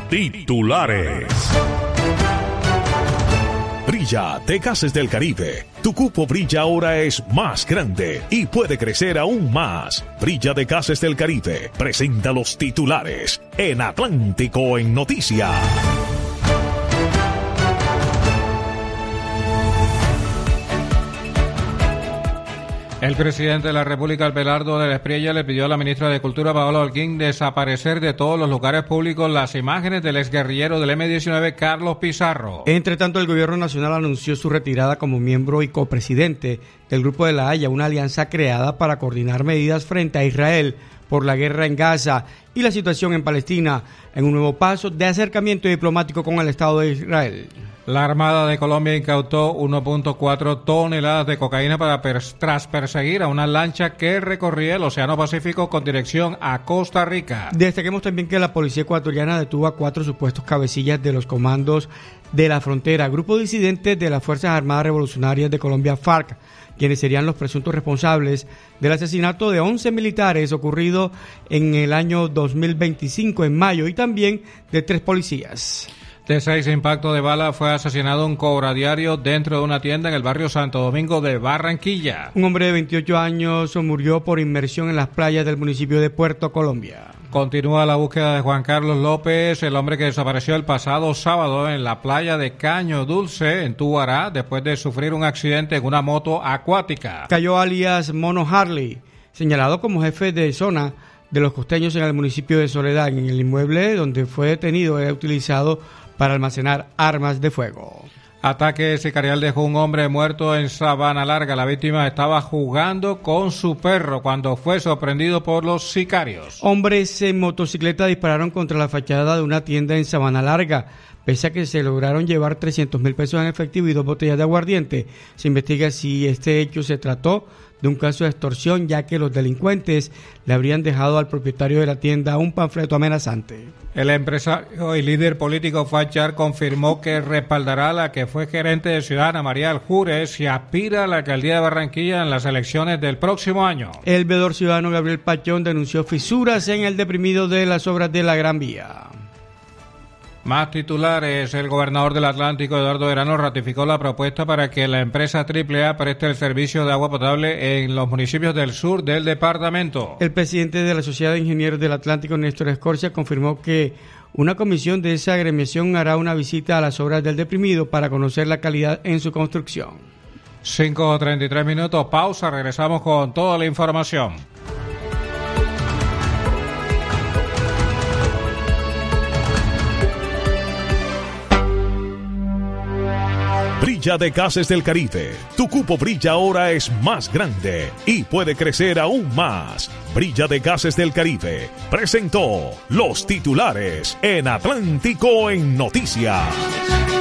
Titulares. Brilla de Gases del Caribe. Tu cupo Brilla ahora es más grande y puede crecer aún más. Brilla de Gases del Caribe presenta los titulares en Atlántico en Noticias. El presidente de la República, Abelardo de la Espriella, le pidió a la ministra de Cultura, Paola Holguín, desaparecer de todos los lugares públicos las imágenes del exguerrillero del M-19, Carlos Pizarro. Entre tanto, el gobierno nacional anunció su retirada como miembro y copresidente del Grupo de la Haya, una alianza creada para coordinar medidas frente a Israel por la guerra en Gaza y la situación en Palestina, en un nuevo paso de acercamiento diplomático con el Estado de Israel. La Armada de Colombia incautó 1.4 toneladas de cocaína tras perseguir a una lancha que recorría el Océano Pacífico con dirección a Costa Rica. Destaquemos también que la policía ecuatoriana detuvo a 4 supuestos cabecillas de los comandos de la frontera, grupo disidente de las Fuerzas Armadas Revolucionarias de Colombia, FARC, quienes serían los presuntos responsables del asesinato de 11 militares ocurrido en el año 2025, en mayo, y también de 3 policías. De 6 impactos de bala fue asesinado un cobradiario dentro de una tienda en el barrio Santo Domingo de Barranquilla. Un hombre de 28 años murió por inmersión en las playas del municipio de Puerto Colombia. Continúa la búsqueda de Juan Carlos López, el hombre que desapareció el pasado sábado en la playa de Caño Dulce, en Tubará, después de sufrir un accidente en una moto acuática. Cayó alias Mono Harley, señalado como jefe de zona de los costeños en el municipio de Soledad. En el inmueble donde fue detenido era utilizado para almacenar armas de fuego. Ataque sicarial dejó un hombre muerto en Sabana Larga. La víctima estaba jugando con su perro cuando fue sorprendido por los sicarios. Hombres en motocicleta dispararon contra la fachada de una tienda en Sabana Larga. Pese a que se lograron llevar 300,000 pesos en efectivo y 2 botellas de aguardiente, se investiga si este hecho se trató de un caso de extorsión, ya que los delincuentes le habrían dejado al propietario de la tienda un panfleto amenazante. El empresario y líder político Fachar confirmó que respaldará a la que fue gerente de Ciudadana, María Aljures, y aspira a la alcaldía de Barranquilla en las elecciones del próximo año. El veedor ciudadano Gabriel Pachón denunció fisuras en el deprimido de las obras de la Gran Vía. Más titulares. El gobernador del Atlántico, Eduardo Verano, ratificó la propuesta para que la empresa AAA preste el servicio de agua potable en los municipios del sur del departamento. El presidente de la Sociedad de Ingenieros del Atlántico, Néstor Escorcia, confirmó que una comisión de esa agremiación hará una visita a las obras del deprimido para conocer la calidad en su construcción. 5:33 minutos, pausa, regresamos con toda la información. Brilla de Gases del Caribe. Tu cupo Brilla ahora es más grande y puede crecer aún más. Brilla de Gases del Caribe presentó los titulares en Atlántico en Noticias.